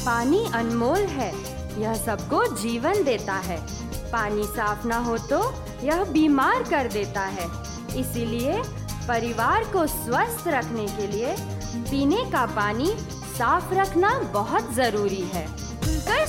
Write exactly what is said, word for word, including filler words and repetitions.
पानी अनमोल है, यह सबको जीवन देता है। पानी साफ ना हो तो यह बीमार कर देता है। इसीलिए परिवार को स्वस्थ रखने के लिए पीने का पानी साफ रखना बहुत जरूरी है। खुलकर